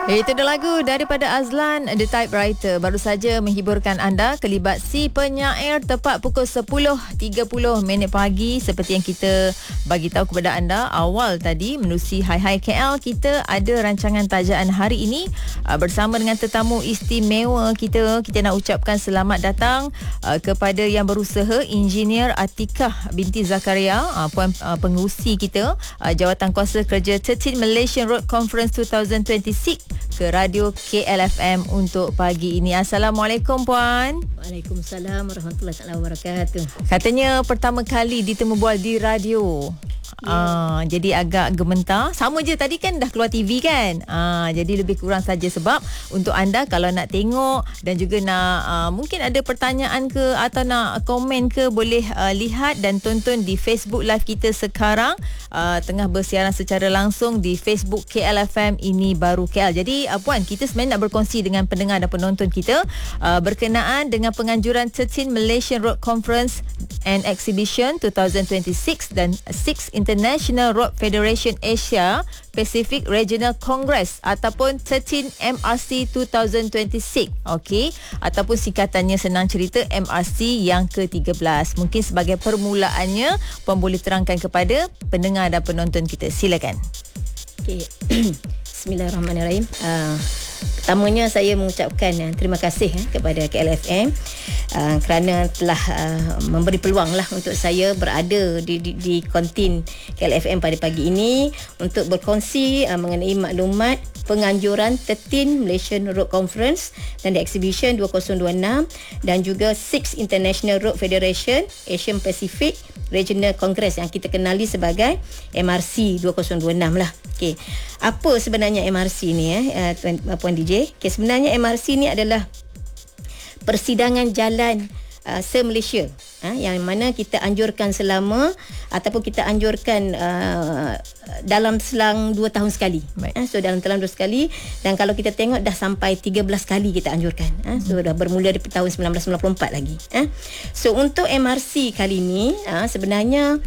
Itu dah lagu daripada Azlan, The Typewriter. Baru saja menghiburkan anda kelibat si penyair tepat pukul 10.30 pagi. Seperti yang kita bagi tahu kepada anda awal tadi menerusi Hai KL, kita ada rancangan tajaan hari ini bersama dengan tetamu istimewa kita. Kita nak ucapkan selamat datang kepada yang berusaha, Engineer Atikah binti Zakaria, puan pengerusi kita Jawatan Kuasa Kerja 13 Malaysian Road Conference 2026 ke Radio KLFM untuk pagi ini. Assalamualaikum puan. Waalaikumsalam warahmatullahi wabarakatuh. Katanya pertama kali ditemu bual di radio. Jadi agak gementar. Sama je tadi kan dah keluar TV kan. Jadi lebih kurang saja. Sebab untuk anda kalau nak tengok dan juga nak mungkin ada pertanyaan ke atau nak komen ke, boleh lihat dan tonton di Facebook live kita sekarang. Tengah bersiaran secara langsung di Facebook KLFM Ini Baru KL. Jadi puan, kita sebenarnya nak berkongsi dengan pendengar dan penonton kita berkenaan dengan penganjuran 13 Malaysian Road Conference and Exhibition 2026 dan 6 International Road Federation Asia Pacific Regional Congress ataupun 13 MRC 2026. Okey, ataupun singkatannya senang cerita MRC yang ke-13. Mungkin sebagai permulaannya puan boleh terangkan kepada pendengar dan penonton kita. Silakan. Okey. Bismillahirrahmanirrahim. Pertamanya saya mengucapkan terima kasih kepada KLFM kerana telah memberi peluang lah untuk saya berada di kontin KLFM pada pagi ini untuk berkongsi mengenai maklumat penganjuran 13 Malaysian Road Conference dan The Exhibition 2026 dan juga 6 International Road Federation Asian Pacific Regional Congress yang kita kenali sebagai MRC 2026 lah. Okey. Apa sebenarnya MRC ni Puan DJ? Okay, sebenarnya MRC ni adalah persidangan jalan se-Malaysia yang mana kita anjurkan selama ataupun kita anjurkan dalam selang 2 tahun sekali. So dalam selang 2 sekali, dan kalau kita tengok dah sampai 13 kali kita anjurkan. So dah bermula dari tahun 1994 lagi. So untuk MRC kali ni sebenarnya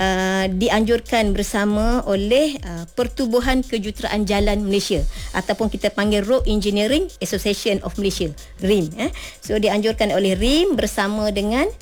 dianjurkan bersama oleh Pertubuhan Kejuruteraan Jalan Malaysia ataupun kita panggil Road Engineering Association of Malaysia, RIM. So dianjurkan oleh RIM bersama dengan